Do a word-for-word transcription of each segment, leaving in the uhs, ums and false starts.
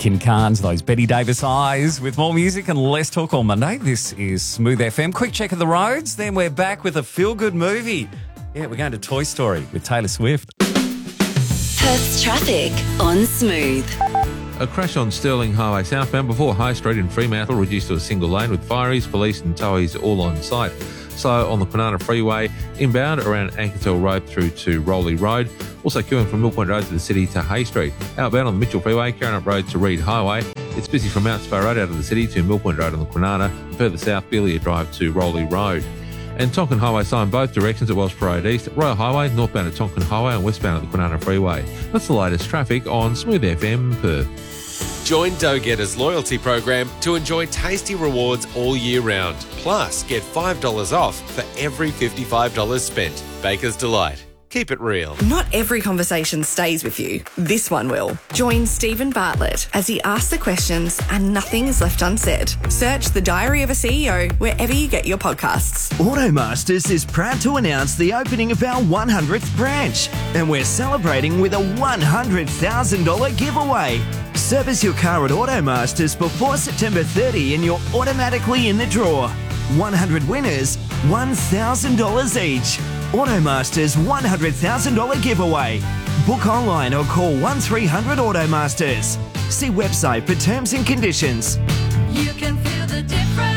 Kim Carnes, those Betty Davis eyes. With more music and less talk all Monday, this is Smooth F M. Quick check of the roads, then we're back with a feel-good movie. Yeah, we're going to Toy Story with Taylor Swift. Perth's traffic on Smooth. A crash on Stirling Highway southbound before High Street in Fremantle reduced to a single lane with fireys, police and towies all on site. Slow on the Kwinana Freeway inbound around Ankersell Road through to Rowley Road. Also queuing from Mill Point Road to the city to Hay Street. Outbound on the Mitchell Freeway, Carrinup Road to Reed Highway. It's busy from Mount Sparrow Road out of the city to Mill Point Road on the Kwinana. And further south, Belia Drive to Rowley Road. And Tonkin Highway sign both directions at Welsh Parade East, Royal Highway, northbound at Tonkin Highway and westbound at the Kwinana Freeway. That's the latest traffic on Smooth F M Perth. Join Dough Getter's loyalty program to enjoy tasty rewards all year round. Plus, get five dollars off for every fifty-five dollars spent. Baker's Delight. Keep it real. Not every conversation stays with you. This one will. Join Stephen Bartlett as he asks the questions and nothing is left unsaid. Search The Diary of a C E O wherever you get your podcasts. Automasters is proud to announce the opening of our one hundredth branch, and we're celebrating with a one hundred thousand dollars giveaway. Service your car at Automasters before September thirtieth and you're automatically in the draw. one hundred winners, one thousand dollars each. Automasters one hundred thousand dollars giveaway. Book online or call one three hundred Automasters. See website for terms and conditions. You can feel the difference.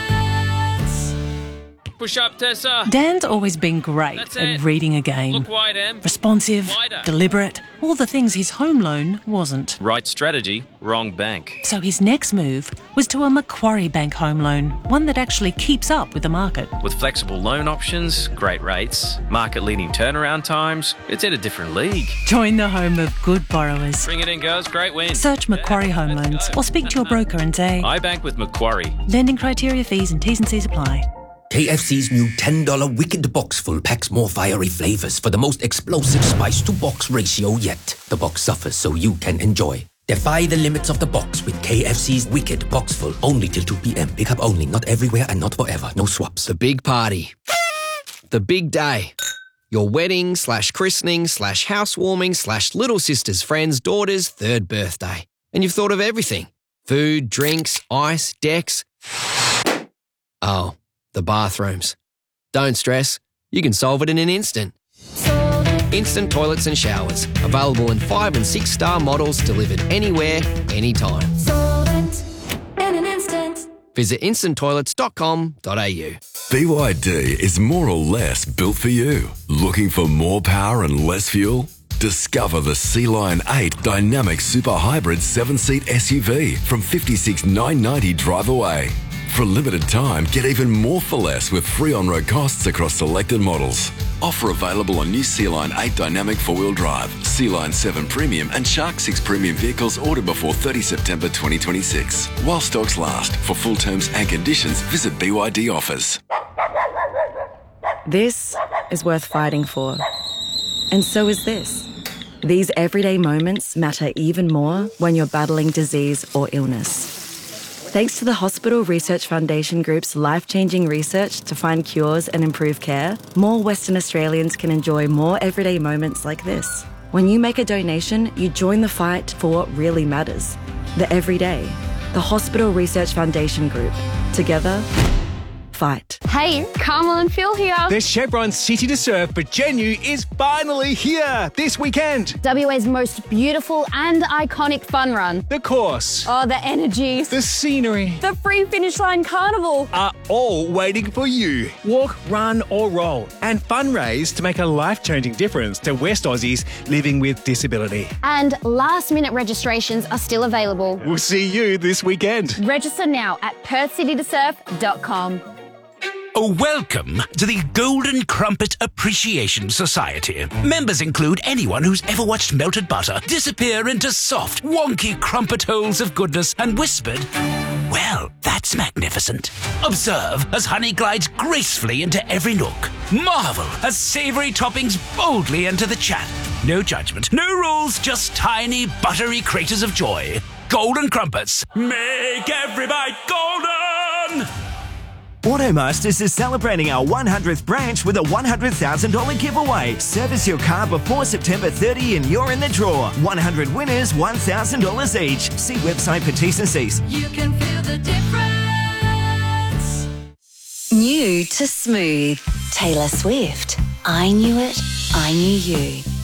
Push up, Tessa. Dan's always been great That's at it. reading a game. Look wide, Em. Responsive, Wider. deliberate, all the things his home loan wasn't. Right strategy, wrong bank. So his next move was to a Macquarie Bank home loan, one that actually keeps up with the market. With flexible loan options, great rates, market-leading turnaround times, it's in a different league. Join the home of good borrowers. Bring it in, girls. Great win. Search Macquarie Home Loans or speak to your broker and say, I bank with Macquarie. lending criteria, fees and T's and C's apply. K F C's new ten dollars Wicked Box Full packs more fiery flavours for the most explosive spice-to-box ratio yet. The box suffers so you can enjoy. Defy the limits of the box with K F C's Wicked Box Full. Only till two p.m. Pick up only, not everywhere and not forever. No swaps. The big party. The big day. Your wedding slash christening slash housewarming slash little sister's friend's daughter's third birthday. And you've thought of everything. Food, drinks, ice, decks. Oh. The bathrooms. Don't stress, you can solve it in an instant. Instant toilets and showers, available in five and six star models delivered anywhere, anytime. Solvent in an instant. Visit instant toilets dot com dot a u. B Y D is more or less built for you. Looking for more power and less fuel? Discover the Sea Lion eight Dynamic Super Hybrid seven seat S U V from fifty-six thousand nine hundred ninety drive away. For a limited time, get even more for less with free on-road costs across selected models. Offer available on new Sea Lion eight Dynamic four-wheel drive, Sea Lion seven Premium and Shark six Premium vehicles ordered before thirtieth September twenty twenty-six. While stocks last. For full terms and conditions, visit B Y D offers. This is worth fighting for. And so is this. These everyday moments matter even more when you're battling disease or illness. Thanks to the Hospital Research Foundation Group's life-changing research to find cures and improve care, more Western Australians can enjoy more everyday moments like this. When you make a donation, you join the fight for what really matters. The everyday. The Hospital Research Foundation Group. Together, fight. Hey, Carmel and Phil here. The Chevron City to Surf for Genu is finally here this weekend. W A's most beautiful and iconic fun run. The course. Oh, the energy. The scenery. The free finish line carnival. Are all waiting for you. Walk, run or roll and fundraise to make a life-changing difference to West Aussies living with disability. And last-minute registrations are still available. We'll see you this weekend. Register now at perth city to surf dot com. Welcome to the Golden Crumpet Appreciation Society. Members include anyone who's ever watched melted butter disappear into soft, wonky crumpet holes of goodness and whispered, well, that's magnificent. Observe as honey glides gracefully into every nook. Marvel as savoury toppings boldly enter the chat. No judgment, no rules, just tiny, buttery craters of joy. Golden Crumpets. Make every bite golden! Automasters is celebrating our one hundredth branch with a one hundred thousand dollars giveaway. Service your car before September thirtieth and you're in the draw. one hundred winners, one thousand dollars each. See website for T's and C's. You can feel the difference. New to Smooth. Taylor Swift. I Knew It, I Knew You.